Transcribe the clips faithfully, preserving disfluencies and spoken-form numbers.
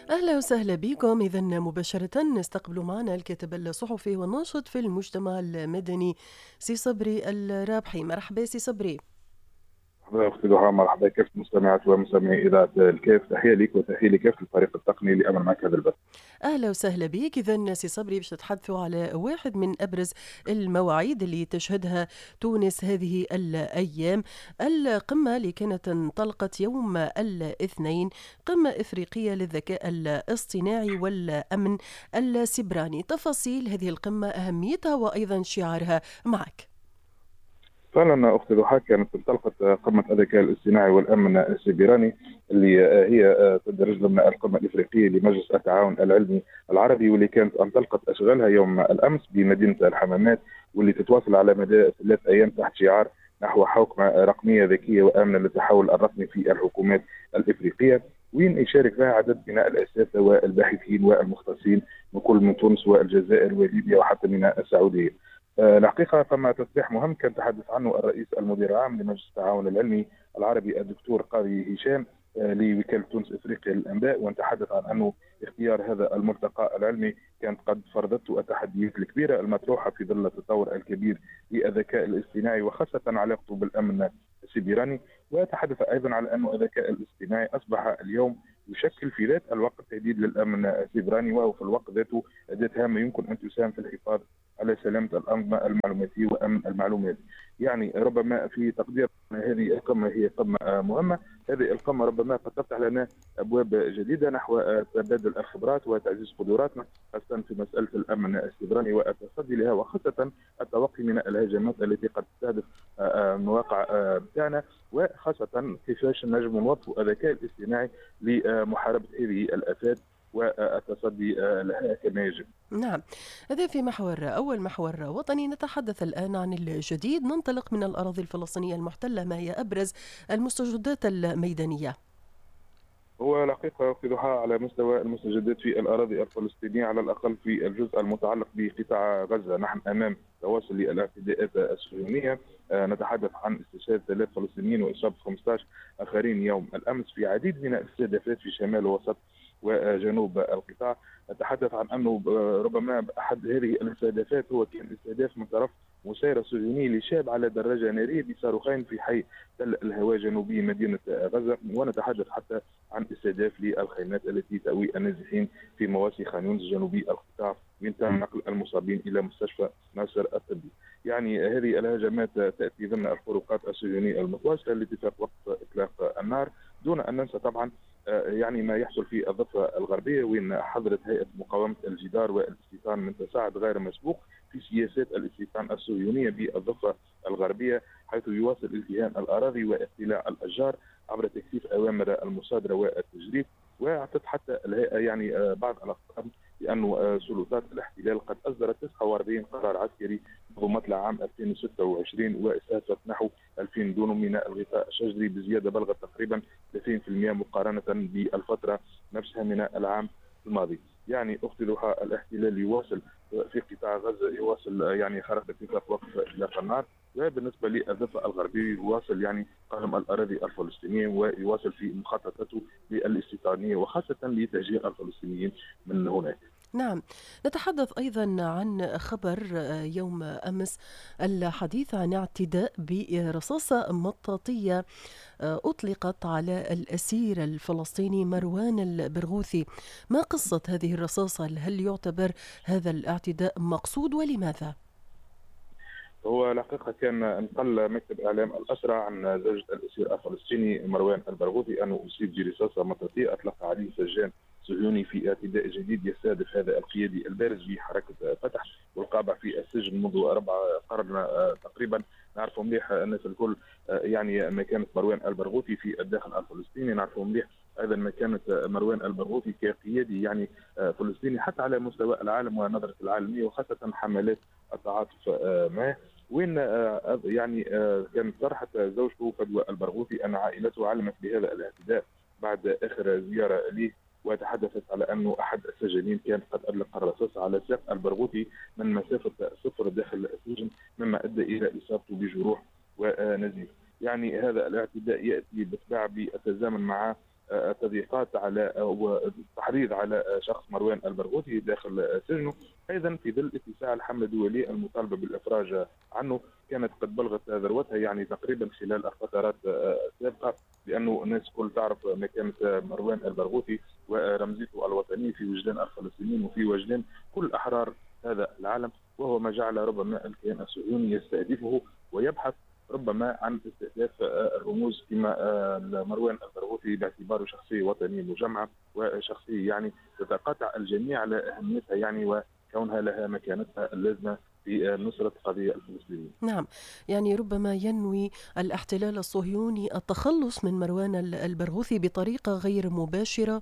أهلا وسهلا بكم. إذا مباشرة نستقبل معنا الكاتب الصحفي والناشط في المجتمع المدني سي صبري الرابحي. مرحبا سي صبري. مرحبا أختي دعاء، مرحبا. كيف مستمعات ومستمعي إذاعة الكيف؟ تحية لك وتحية لكيف الفريق التقني اللي أمن معك هذا البث. أهلا وسهلا بك. إذا سي صبري باش نتحدثوا على واحد من أبرز المواعيد اللي تشهدها تونس هذه الأيام، القمة اللي كانت انطلقت يوم الاثنين، قمة إفريقية للذكاء الاصطناعي والأمن السيبراني. تفاصيل هذه القمة، أهميتها وأيضا شعارها معك. فعلا أختي ضحى، كانت انطلقت قمة الذكاء الاصطناعي والأمن السيبراني اللي هي تندرج ضمن القمة الإفريقية لمجلس التعاون العلمي العربي، واللي كانت انطلقت أشغالها يوم الأمس بمدينة الحمامات، واللي تتواصل على مدى ثلاث أيام تحت شعار نحو حوكمة رقمية ذكية وآمنة للتحول الرقمي في الحكومات الإفريقية، وين يشارك فيها عدد من الأساتذة والباحثين والمختصين من كل من تونس والجزائر وليبيا وحتى من السعودية. آه، الحقيقة فما تصريح مهم كان تحدث عنه الرئيس المدير العام لمجلس التعاون العلمي العربي الدكتور قاضي هشام آه، لوكالة تونس إفريقيا للأنباء، وان تحدث عن أنه اختيار هذا الملتقى العلمي كانت قد فرضته التحديات الكبيرة المطروحة في ظل التطور الكبير للذكاء الاصطناعي وخاصة علاقته بالأمن السيبراني. وتحدث أيضا على أن الذكاء الاصطناعي أصبح اليوم يشكل في ذات الوقت تهديد للأمن السيبراني، وهو في الوقت ذاته أداة هامة يمكن أن تساهم في الحفاظ على سلامة الأنظمة المعلوماتية وأمن المعلومات. يعني ربما في تقدير هذه القمة هي قمة مهمة. هذه القمة ربما قد تفتح لنا أبواب جديدة نحو تبادل الخبرات وتعزيز قدراتنا، خاصة في مسألة الأمن السيبراني والتصدي لها، وخاصة التوقي من الهجمات التي قد تستهدف المواقع بتاعنا، وخاصة كيفاش نجم نوظف الذكاء الاصطناعي لمحاربة هذه الآفات والتصدي لها كما يجب. نعم، هذا في محور أول محور وطني. نتحدث الآن عن الجديد، ننطلق من الأراضي الفلسطينية المحتلة. ما هي أبرز المستجدات الميدانية؟ هو الحقيقة في ضحى على مستوى المستجدات في الأراضي الفلسطينية، على الأقل في الجزء المتعلق بقطاع غزة، نحن أمام تواصل للاعتداءات الصهيونية. آه، نتحدث عن استشهاد ثلاث فلسطينيين وإصابة خمسة عشر آخرين يوم الأمس في عديد من الاستهدافات في شمال ووسط وجنوب القطاع. نتحدث عن أنه ربما أحد هذه الاستهدافات هو كان استهداف من طرف مسيرة صهيوني لشاب على دراجة نارية بصاروخين في حي تل الهواء جنوبي مدينة غزة. ونتحدث حتى عن استهداف للخيمات التي تأوي النازحين في مواسي خان يونس جنوبي القطاع، من تم نقل المصابين إلى مستشفى ناصر الطبي. يعني هذه الهجمات تأتي ضمن الخروقات الصهيونية المتواصلة لاتفاق وقف إطلاق النار، دون أن ننسى طبعا يعني ما يحصل في الضفة الغربية، وين حضرت هيئة مقاومة الجدار والاستيطان من تصاعد غير مسبوق في سياسات الاستيطان الصهيونية بالضفة الغربية، حيث يواصل التهام الأراضي واقتلاع الأشجار عبر تكثيف أوامر المصادرة والتجريف. واعطت حتى الهيئة يعني بعض الأرقام بأن سلطات الاحتلال قد أصدرت تسعة وأربعين قرار عسكري منذ عام ألفين وستة وعشرين، واستهدفت نحو ألفين دونم من الغطاء الشجري بزيادة بلغت تقريبا ثلاثين بالمئة مقارنة بالفترة نفسها من العام الماضي. يعني أختي ضحى، الاحتلال يواصل في قطاع غزة، يواصل يعني خرق اتفاق وقف إطلاق النار، وبالنسبة للضفة الغربية يواصل يعني قلم الأراضي الفلسطينية ويواصل في مخططاته للاستيطانية وخاصة لتهجير الفلسطينيين من هناك. نعم، نتحدث أيضا عن خبر يوم أمس، الحديث عن اعتداء برصاصة مطاطية أطلقت على الأسير الفلسطيني مروان البرغوثي. ما قصة هذه الرصاصة؟ هل يعتبر هذا الاعتداء مقصود ولماذا؟ هو الحقيقة كان انقل مكتب إعلام الأسرى عن زوجة الأسير الفلسطيني مروان البرغوثي أنه أصيب برصاصة مطاطية أطلق عليه سجان صهيوني في اعتداء جديد يستهدف هذا القيادي البارز بحركة فتح، والقابع في السجن منذ ربع قرن آه، تقريبا. نعرف مليح الناس الكل آه، يعني مكانة مروان البرغوثي في الداخل الفلسطيني، نعرف مليح ايضا مكانه مروان البرغوثي كقيادي يعني آه، فلسطيني حتى على مستوى العالم ونظره العالميه، وخاصه حملات التعاطف آه، معه. وين آه، يعني آه، كانت صرحت زوجته فدوى البرغوثي ان عائلته علمت بهذا الاعتداء بعد اخر زياره ليه، وتحدثت على انه احد السجانين كان قد اطلق الرصاص على ساق البرغوثي من مسافه صفر داخل السجن، مما ادى الى اصابته بجروح ونزيف. يعني هذا الاعتداء ياتي بالتبع بالتزامن مع التضييقات على والتحريض على شخص مروان البرغوثي داخل سجنه. ايضا في ظل اتساع الحمله الدوليه المطالبه بالافراج عنه، كانت قد بلغت ذروتها يعني تقريبا خلال الفترات السابقه، لانه الناس الكل تعرف مكانه مروان البرغوثي ورمزيته الوطنيه في وجدان الفلسطينيين وفي وجدان كل احرار هذا العالم، وهو ما جعل ربما الكيان الصهيوني يستهدفه ويبحث ربما عن استهداف الرموز كما مروان البرغوثي باعتباره شخصيه وطنيه مجمعه وشخصيه يعني تتقاطع الجميع على اهميتها يعني وكونها لها مكانتها اللازمه في نصرة القضية الفلسطينية. نعم، يعني ربما ينوي الاحتلال الصهيوني التخلص من مروان البرغوثي بطريقة غير مباشرة.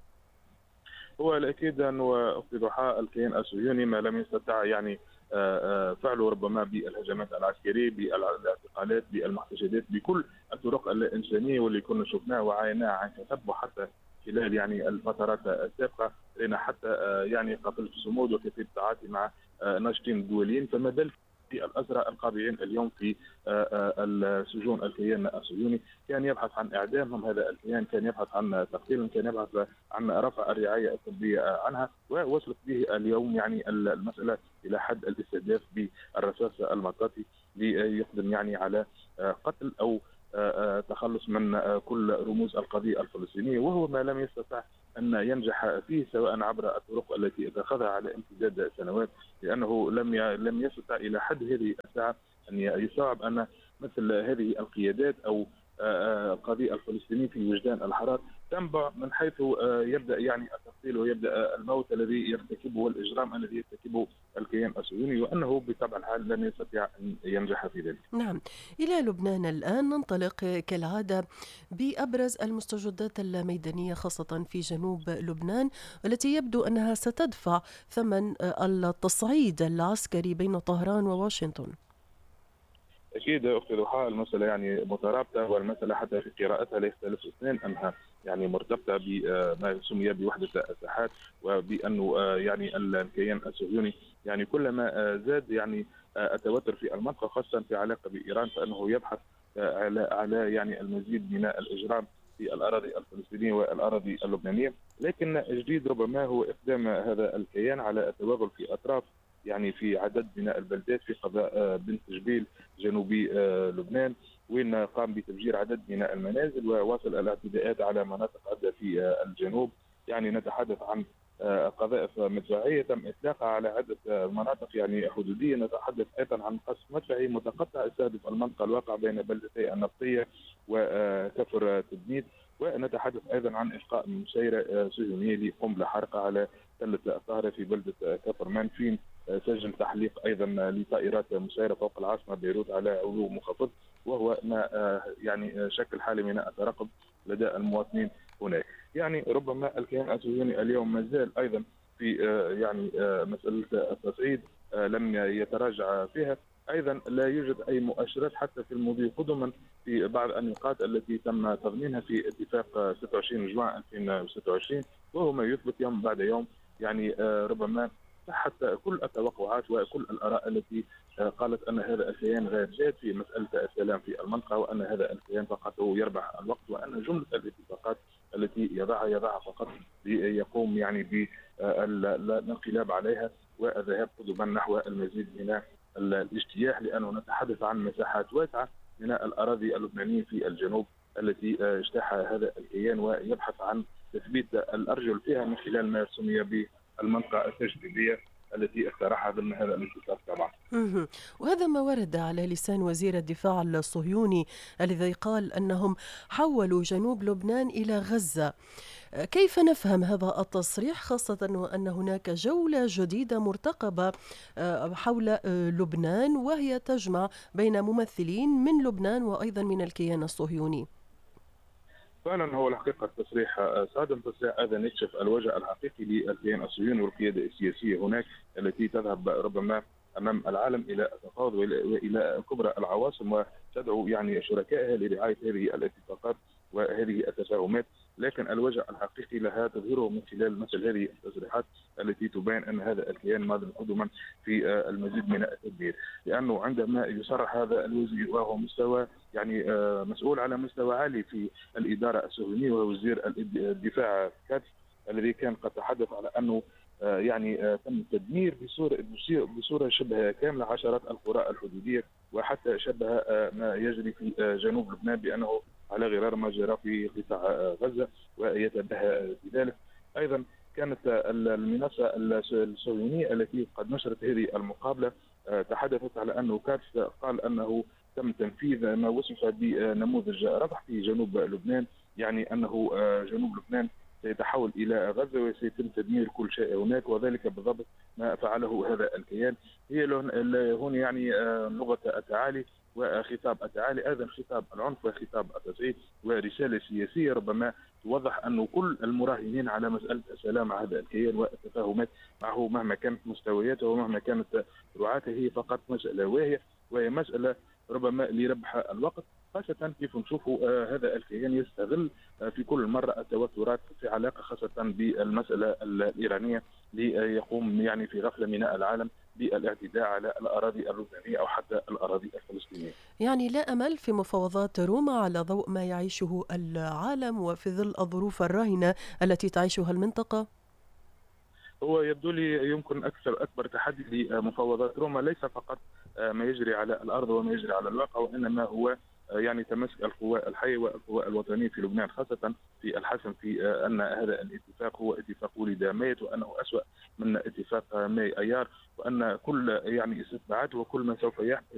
هو الأكيد أنه في ضحايا الكيان الصهيوني ما لم يستطع يعني فعله ربما بالهجمات العسكرية، بالاعتقالات، بالمحتجزات، بكل الطرق الإنسانية واللي كنا شفناه وعايناه عن كثب، وحتى خلال يعني الفترات السابقة لنا حتى يعني قتل الصمود وكيفية التعاطي مع ناشطين الدوليين، فما بال في الأسرى القابعين اليوم في السجون الكيان الصهيوني. كان يبحث عن إعدامهم هذا الكيان، كان يبحث عن تقتيلهم، كان يبحث عن رفع الرعاية الطبية عنها، ووصلت به اليوم يعني المسألة إلى حد الاستهداف بالرصاص المطاطي ليقدم يعني على قتل أو تخلص من كل رموز القضية الفلسطينية، وهو ما لم يستطع أن ينجح فيه سواء عبر الطرق التي اتخذها على امتداد سنوات، لأنه لم لم يستطع إلى حد هذه الساعة أن يستوعب أن مثل هذه القيادات أو القضية الفلسطينية في وجدان الأحرار تنبع من حيث يبدأ يعني التقتيل ويبدأ الموت الذي يرتكبه والإجرام الذي يرتكبه الكيان الصهيوني، وأنه بطبع الحال لن يستطيع أن ينجح في ذلك. نعم، إلى لبنان الآن ننطلق كالعادة بأبرز المستجدات الميدانية خاصة في جنوب لبنان، والتي يبدو أنها ستدفع ثمن التصعيد العسكري بين طهران وواشنطن. اكيد اختي ضحى، المساله يعني مترابطه، والمساله حتى في قراءتها لا يختلف اثنين انها يعني مرتبطه بما سمي بوحده الساحات، وبانه يعني الكيان الصهيوني يعني كلما زاد يعني التوتر في المنطقه خاصه في علاقه بايران، فانه يبحث على على يعني المزيد من الاجرام في الاراضي الفلسطينيه والاراضي اللبنانيه. لكن جديد ربما هو اقدام هذا الكيان على التوغل في اطراف يعني في عدد من البلدات في قضاء بنت جبيل جنوبي لبنان، وين قام بتفجير عدد من المنازل وواصل الاعتداءات على مناطق عدة في الجنوب. يعني نتحدث عن قذائف مدفعيه تم اطلاقها على عده مناطق يعني حدوديه، نتحدث ايضا عن قصف مدفعي متقطع استهدف المنطقه الواقعه بين بلدتي النفطيه وكفر تدميت، ونتحدث ايضا عن القاء مسيره صهيونيه لقنبله حارقه على تله الطاهره في بلده كفر منفين، سجل تحليق ايضا لطائرات مسيره فوق العاصمه بيروت على علو منخفض، وهو ما يعني شكل حاله من الترقب لدى المواطنين هناك. يعني ربما الكيان الصهيوني اليوم ما زال ايضا في يعني مساله التصعيد لم يتراجع فيها. ايضا لا يوجد اي مؤشرات حتى في المضي قدما في بعض النقاط التي تم تضمينها في اتفاق ستة وعشرين جوان ألفين وستة وعشرين، وهو ما يثبت يوم بعد يوم يعني ربما حتى كل التوقعات وكل الآراء التي قالت أن هذا الكيان غير جاد في مسألة السلام في المنطقة، وأن هذا الكيان فقط يربح الوقت، وأن جملة الاتفاقات التي يضعها يضعها فقط ليقوم يعني بالانقلاب عليها والذهاب قدما نحو المزيد من الاجتياح، لأنه نتحدث عن مساحات واسعة من الأراضي اللبنانية في الجنوب التي اجتاحها هذا الكيان، ويبحث عن تثبيت الأرجل فيها من خلال ما سمي ب المنطقة التجريبية التي اقترحها ضمن هذا الاتفاق طبعا. وهذا ما ورد على لسان وزير الدفاع الصهيوني الذي قال أنهم حولوا جنوب لبنان إلى غزة. كيف نفهم هذا التصريح، خاصة أن هناك جولة جديدة مرتقبة حول لبنان وهي تجمع بين ممثلين من لبنان وأيضا من الكيان الصهيوني؟ فعلا هو الحقيقه التصريح صادم، تصريح ايضا يكشف الوجه الحقيقي للكيان الصهيوني والقياده السياسيه هناك التي تذهب ربما امام العالم الى التفاوض والى كبرى العواصم، وتدعو يعني شركائها لرعايه هذه الاتفاقات وهذه التفاهمات. لكن الوجه الحقيقي لها تظهره من خلال مثل هذه التصريحات التي تبين أن هذا الكيان ماض قدما في آه، المزيد من التدبير. لأنه عندما يصرح هذا الوزير وهو مستوى يعني آه، مسؤول على مستوى عالي في الإدارة الصهيونية، وهو وزير الدفاع كاتس، الذي كان قد تحدث على أنه آه، يعني آه، تم التدمير بصورة بصورة شبه كاملة عشرات القرى الحدودية، وحتى شبه آه، ما يجري في آه، جنوب لبنان بأنه على غرار ما جرى في قطاع آه، غزة، ويتباهى بذلك. أيضا كانت آه، المنصة الصهيونية التي قد نشرت هذه المقابلة آه، تحدثت على أنه كاتس قال أنه تم تنفيذ ما وصف بنموذج رفح في جنوب لبنان، يعني أنه آه، جنوب لبنان سيتحول الى غزه وسيتم تدمير كل شيء هناك، وذلك بالضبط ما فعله هذا الكيان. هي هنا يعني آه، لغه التعالي وخطاب التعالي، ايضا خطاب العنف وخطاب التصعيد، ورساله سياسيه ربما توضح انه كل المراهنين على مساله السلام مع هذا الكيان والتفاهمات معه مهما كانت مستوياته ومهما كانت رعاته، هي فقط مساله واهيه، وهي مساله ربما لربح الوقت، خاصة كيف نشوفوا آه هذا الكيان يستغل آه في كل مرة التوترات في علاقة خاصة بالمسألة الإيرانية ليقوم يعني في غفلة من العالم بالاعتداء على الأراضي اللبنانية أو حتى الأراضي الفلسطينية. يعني لا أمل في مفاوضات روما على ضوء ما يعيشه العالم وفي ظل الظروف الراهنة التي تعيشها المنطقة؟ هو يبدو لي يمكن اكثر اكبر تحدي لمفاوضات روما ليس فقط ما يجري على الارض وما يجري على الواقع، وانما هو يعني تمسك القوى الحيه والقوى الوطنيه في لبنان، خاصه في الحسم في ان هذا الاتفاق هو اتفاق ولد ميت، وانه اسوء من اتفاق ماي ايار، وان كل يعني استتباعاته وكل ما سوف